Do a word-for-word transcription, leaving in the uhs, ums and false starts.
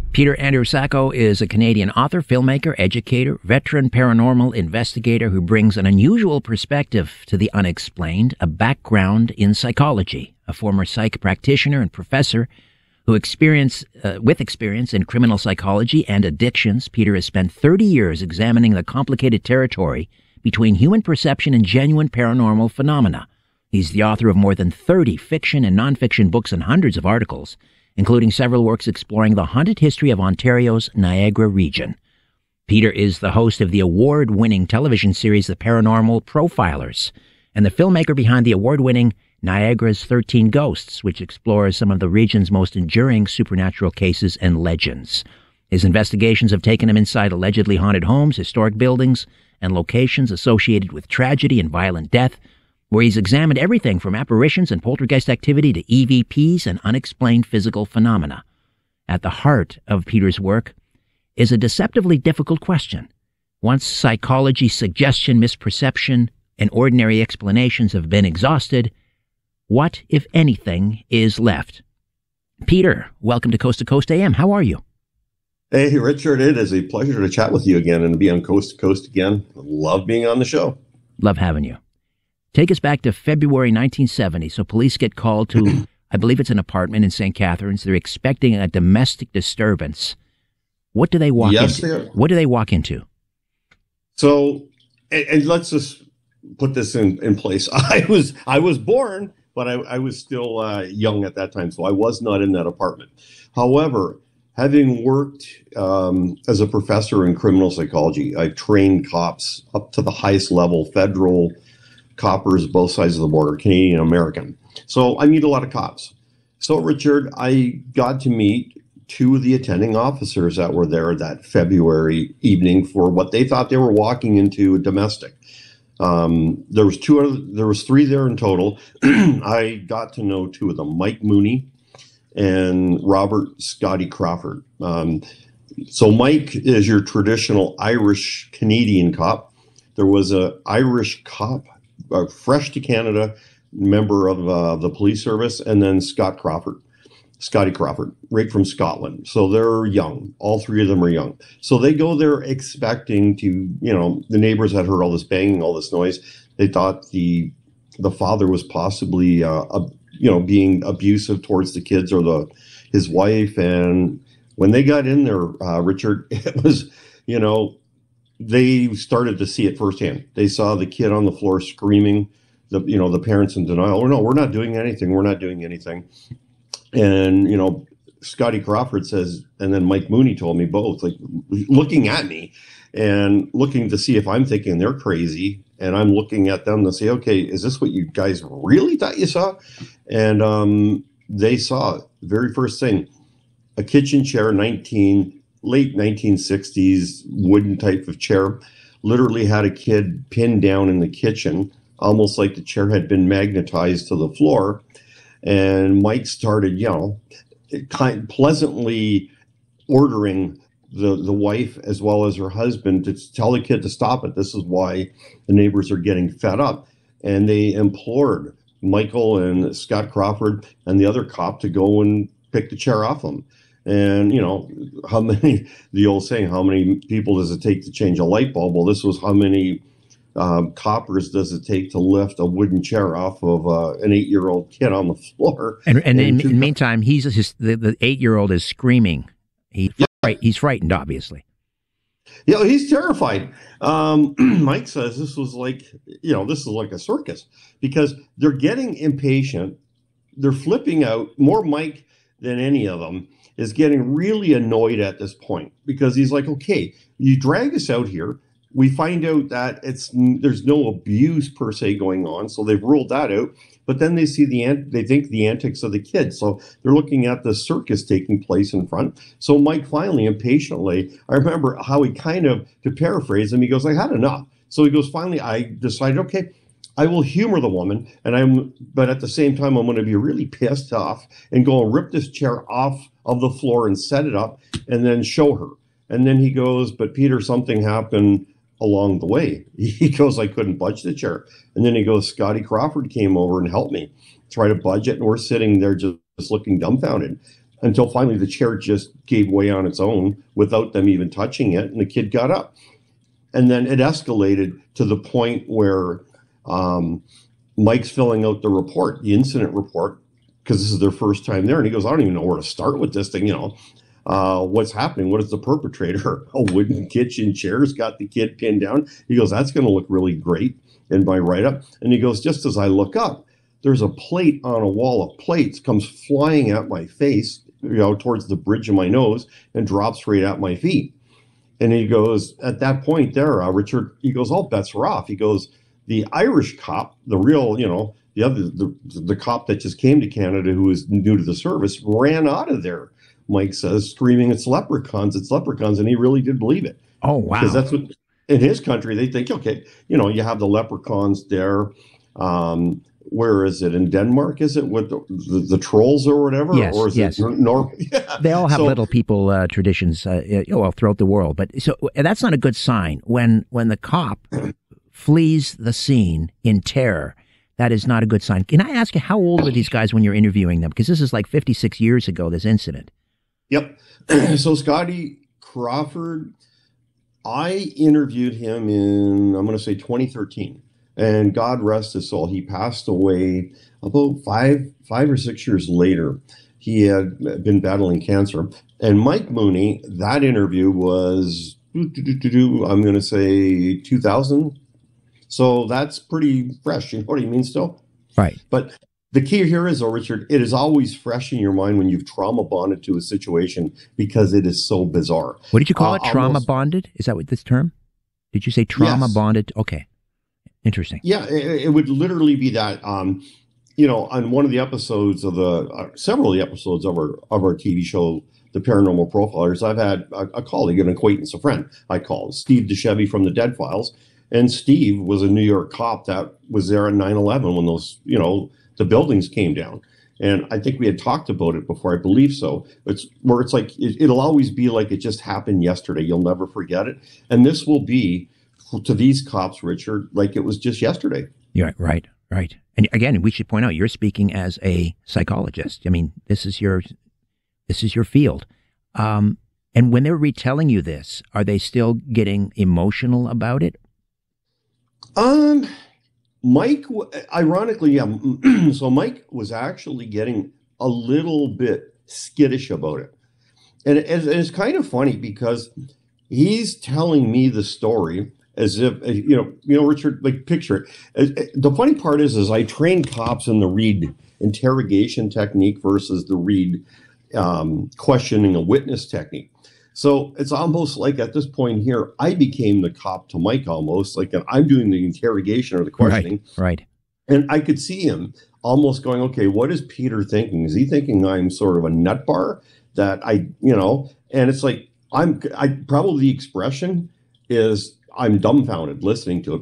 Peter Andrew-Sacco is a Canadian author, filmmaker, educator, veteran paranormal investigator who brings an unusual perspective to the unexplained, a background in psychology, a former psych practitioner and professor who experience, uh, with experience in criminal psychology and addictions. Peter has spent thirty years examining the complicated territory between human perception and genuine paranormal phenomena. He's the author of more than thirty fiction and nonfiction books and hundreds of articles, including several works exploring the haunted history of Ontario's Niagara region. Peter is the host of the award-winning television series The Paranormal Profilers, and the filmmaker behind the award-winning Niagara's thirteen Ghosts, which explores some of the region's most enduring supernatural cases and legends. His investigations have taken him inside allegedly haunted homes, historic buildings, and locations associated with tragedy and violent death, where he's examined everything from apparitions and poltergeist activity to E V Ps and unexplained physical phenomena. At the heart of Peter's work is a deceptively difficult question. Once psychology, suggestion, misperception, and ordinary explanations have been exhausted, what, if anything, is left? Peter, welcome to Coast to Coast A M. How are you? Hey, Richard, it is a pleasure to chat with you again and to be on Coast to Coast again. Love being on the show. Love having you. Take us back to February nineteen seventy. So police get called to, I believe it's an apartment in Saint Catharines. They're expecting a domestic disturbance. What do they walk yes, into? They are. What do they walk into? So, and, and let's just put this in, in place. I was I was born, but I, I was still uh, young at that time, so I was not in that apartment. However, having worked um, as a professor in criminal psychology, I trained cops up to the highest level, federal coppers, both sides of the border, Canadian and American. So I meet a lot of cops. So, Richard, I got to meet two of the attending officers that were there that February evening for what they thought they were walking into a domestic. Um, there was two other, there was three there in total. I got to know two of them, Mike Mooney and Robert Scotty Crawford. Um, so Mike is your traditional Irish Canadian cop. There was a Irish cop, uh, fresh to Canada, member of uh, the police service, and then Scott Crawford, Scotty Crawford, right from Scotland. So they're young. All three of them are young. So they go there expecting to, you know, the neighbors had heard all this banging, all this noise. They thought the the father was possibly, uh, a, you know, being abusive towards the kids or the his wife. And when they got in there, uh, Richard, it was, you know, they started to see it firsthand. They saw the kid on the floor screaming, the, you know, the parents in denial. Oh, no, we're not doing anything. We're not doing anything. And, you know, Scotty Crawford says, and then Mike Mooney told me both, like looking at me and looking to see if I'm thinking they're crazy. And I'm looking at them to say, okay, is this what you guys really thought you saw? And um, they saw, very first thing, a kitchen chair, nineteen late nineteen sixties, wooden type of chair, literally had a kid pinned down in the kitchen, almost like the chair had been magnetized to the floor. And Mike started, you know, kind pleasantly ordering the, the wife as well as her husband to tell the kid to stop it. This is why the neighbors are getting fed up. And they implored Michael and Scott Crawford and the other cop to go and pick the chair off them. And, you know, how many, the old saying, how many people does it take to change a light bulb? Well, this was how many um, coppers does it take to lift a wooden chair off of uh, an eight-year-old kid on the floor? And, and, and in the meantime, he's his, the, the eight-year-old is screaming. He, yeah. fright, he's frightened, obviously. Yeah, he's terrified. Um, Mike says this was like, you know, this is like a circus because they're getting impatient. They're flipping out. More Mike than any of them is getting really annoyed at this point because he's like, okay, you drag us out here. We find out that it's there's no abuse per se going on, so they've ruled that out. But then they see the they think the antics of the kids, so they're looking at the circus taking place in front. So Mike finally, impatiently, I remember how he kind of, to paraphrase him, he goes, "I had enough." So he goes, finally, I decided, okay, I will humor the woman, and I'm, but at the same time, I'm going to be really pissed off and go and rip this chair off of the floor and set it up, and then show her. And then he goes, "But Peter, something happened along the way." He goes, "I couldn't budge the chair." And then he goes, "Scotty Crawford came over and helped me try to budge it." And we're sitting there just, just looking dumbfounded. until finally the chair just gave way on its own without them even touching it, and the kid got up. And then it escalated to the point where um, Mike's filling out the report, the incident report, because this is their first time there. And he goes, I don't even know where to start with this thing, you know. Uh, what's happening? What is the perpetrator? A wooden kitchen chair's got the kid pinned down. He goes, that's going to look really great in my write-up. And he goes, just as I look up, there's a plate on a wall of plates comes flying at my face, you know, towards the bridge of my nose and drops right at my feet. And he goes, at that point there, uh, Richard, he goes, all bets are off. He goes, the Irish cop, the real, you know, the other, the, the cop that just came to Canada who was new to the service, ran out of there, Mike says, screaming, it's leprechauns, it's leprechauns. And he really did believe it. Oh, wow. Because that's what, in his country, they think, okay, you know, you have the leprechauns there. Um, where is it? In Denmark, is it with the, the, the trolls or whatever? Yes, or is yes. it Nor- yeah. They all have so, little people uh, traditions, uh, well, throughout the world. But so that's not a good sign. When when the cop flees the scene in terror, that is not a good sign. Can I ask you, how old were these guys when you're interviewing them? Because this is like fifty-six years ago, this incident. Yep. So Scotty Crawford, I interviewed him in, I'm going to say twenty thirteen. And God rest his soul, he passed away about five, five or six years later. He had been battling cancer. And Mike Mooney, that interview was, I'm going to say two thousand. So that's pretty fresh. You know what I mean still? Right. But the key here is, though, Richard, it is always fresh in your mind when you've trauma bonded to a situation because it is so bizarre. What did you call uh, it? Trauma almost, bonded? Is that what this term? Did you say trauma yes. bonded? Okay. Interesting. Yeah, it, it would literally be that. Um, you know, on one of the episodes of the uh, several of the episodes of our of our T V show, The Paranormal Profilers, I've had a, a colleague, an acquaintance, a friend I call Steve DeChevy from the Dead Files, and Steve was a New York cop that was there on nine eleven when those, you know, the buildings came down. And I think we had talked about it before, I believe so. It's where it's like it, it'll always be like it just happened yesterday. You'll never forget it, and this will be. To these cops, Richard, like it was just yesterday. Yeah, right, right. And again, we should point out you're speaking as a psychologist. I mean, this is your this is your field. Um, and when they're retelling you this, are they still getting emotional about it? Um, Mike, ironically, yeah. So Mike was actually getting a little bit skittish about it, and it, it's kind of funny because he's telling me the story. As if, you know, you know, Richard, like picture it. The funny part is, is I train cops in the Reid interrogation technique versus the Reid um, questioning a witness technique. So it's almost like at this point here, I became the cop to Mike almost, like I'm doing the interrogation or the questioning. Right, right. And I could see him almost going, okay, what is Peter thinking? Is he thinking I'm sort of a nut bar that I, you know, and it's like, I'm, I probably the expression is, I'm dumbfounded listening to it